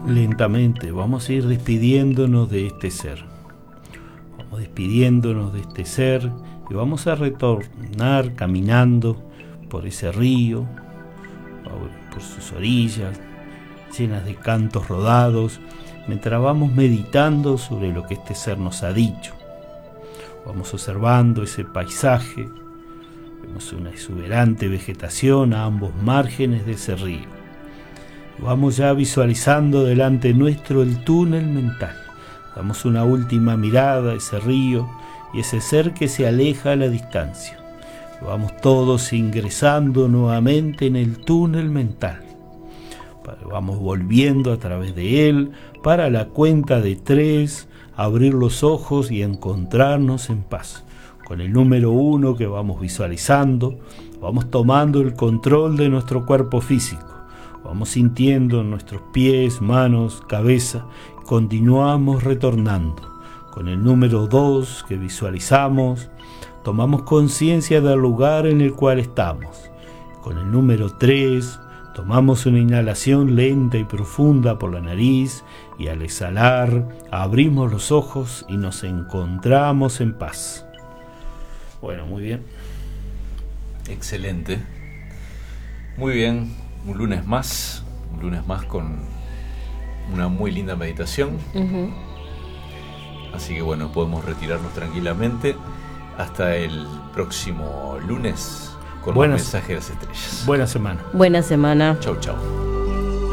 lentamente vamos a ir despidiéndonos de este ser. Vamos despidiéndonos de este ser y vamos a retornar caminando por ese río, por sus orillas, llenas de cantos rodados, mientras vamos meditando sobre lo que este ser nos ha dicho. Vamos observando ese paisaje, vemos una exuberante vegetación a ambos márgenes de ese río. Vamos ya visualizando delante nuestro el túnel mental. Damos una última mirada a ese río y ese ser que se aleja a la distancia. Vamos todos ingresando nuevamente en el túnel mental. Vamos volviendo a través de él para la cuenta de 3, abrir los ojos y encontrarnos en paz. Con el número 1 que vamos visualizando, vamos tomando el control de nuestro cuerpo físico. Vamos sintiendo nuestros pies, manos, cabeza. Continuamos retornando. Con el número 2 que visualizamos, tomamos conciencia del lugar en el cual estamos. Con el número 3, tomamos una inhalación lenta y profunda por la nariz y al exhalar abrimos los ojos y nos encontramos en paz. Bueno, muy bien. Excelente. Muy bien, un lunes más con una muy linda meditación. Así que bueno, podemos retirarnos tranquilamente hasta el próximo lunes con un mensaje de las estrellas. Buena semana. Buena semana. Chau, chau.